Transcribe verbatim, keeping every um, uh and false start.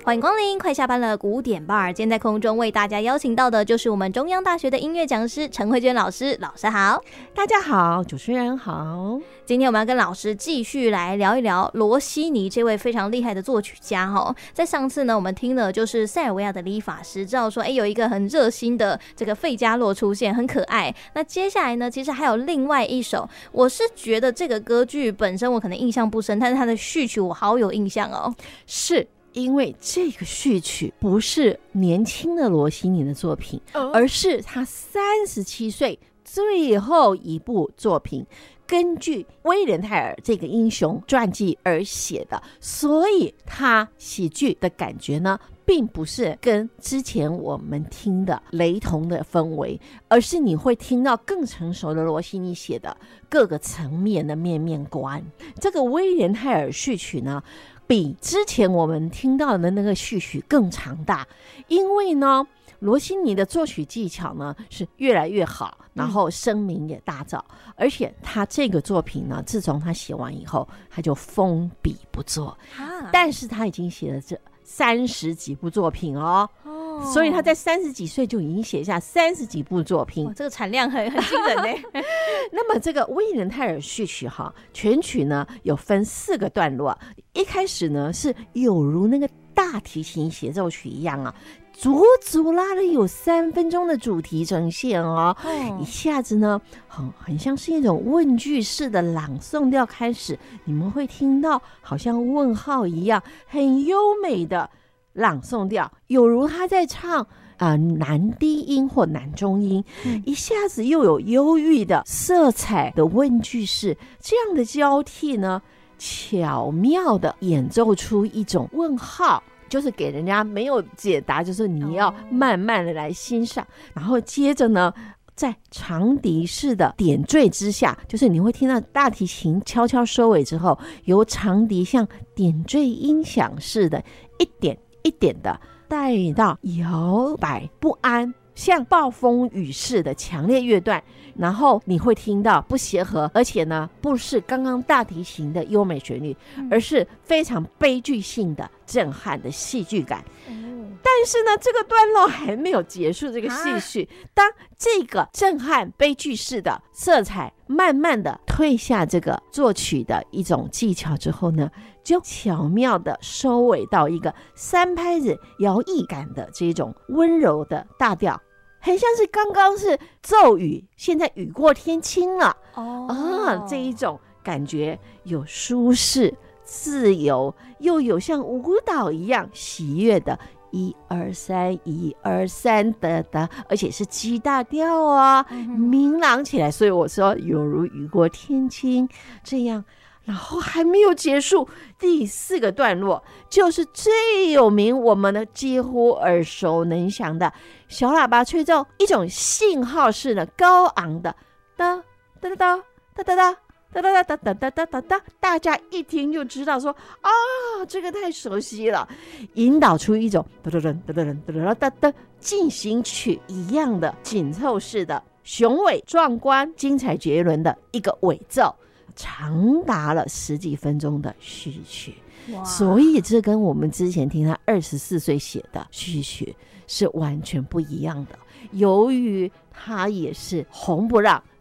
欢迎光临，快下班了古典吧。今天在空中为大家邀请到的就是我们中央大学的音乐讲师陈慧娟老师，老师好。 大家好，主持人好。 今天我们要跟老师继续来聊一聊罗西尼这位非常厉害的作曲家哈。在上次呢，我们听了就是塞尔维亚的理发师，知道说哎有一个很热心的这个费加洛出现，很可爱。那接下来呢，其实还有另外一首，我是觉得这个歌剧本身我可能印象不深，但是它的序曲我好有印象哦。 是。因为这个序曲不是年轻的罗西尼的作品，哦、而是他三十七岁最后一部作品，根据威廉泰尔这个英雄传记而写的，所以他喜剧的感觉呢，并不是跟之前我们听的雷同的氛围，而是你会听到更成熟的罗西尼写的各个层面的面面观。这个威廉泰尔序曲呢，比之前我们听到的那个序曲更长大，因为呢罗西尼的作曲技巧呢是越来越好，然后声名也大噪、嗯、而且他这个作品呢，自从他写完以后他就封笔不做、啊、但是他已经写了这三十几部作品哦，哦所以他在三十几岁就已经写下三十几部作品、哦、 这个产量很很惊人呢。 那么这个威廉泰尔序曲哈，全曲呢有分四个段落，一开始呢是有如那个大提琴协奏曲一样啊，足足拉了有三分钟的主题呈现哦，哦一下子呢很很像是一种问句式的朗诵调开始，你们会听到好像问号一样很优美的朗诵调，有如他在唱呃、男低音或男中音、嗯、一下子又有忧郁的色彩的问句式，这样的交替呢巧妙的演奏出一种问号，就是给人家没有解答，就是你要慢慢的来欣赏、哦、然后接着呢在长笛式的点缀之下，就是你会听到大提琴悄悄收尾之后，由长笛像点缀音响似的一点一点的带到摇摆不安像暴风雨似的强烈乐段，然后你会听到不协和，而且呢不是刚刚大提琴的优美旋律、嗯、而是非常悲剧性的震撼的戏剧感、嗯、但是呢这个段落还没有结束这个戏序、啊、当这个震撼悲剧式的色彩慢慢的退下这个作曲的一种技巧之后呢，就巧妙的收尾到一个三拍子摇曳感的这种温柔的大调，很像是刚刚是骤雨，现在雨过天晴了哦、啊，这一种感觉有舒适自由，又有像舞蹈一样喜悦的一二三一二三的的，而且是 G 大调啊、嗯、明朗起来，所以我说有如雨过天晴这样。然后还没有结束，第四个段落就是最有名我们的几乎耳熟能详的小喇叭吹奏一种信号式的高昂的哒哒哒哒哒哒哒哒哒哒哒哒哒哒哒，大家一听就知道说啊，这个太熟悉了，引导出一种哒哒哒哒哒哒哒哒进行曲一样的紧凑式的雄伟壮观精彩绝伦的一个尾奏，长达了十几分钟的序曲，所以这跟我们之前听他二十四岁写的序曲是完全不一样的。由于他也是红不让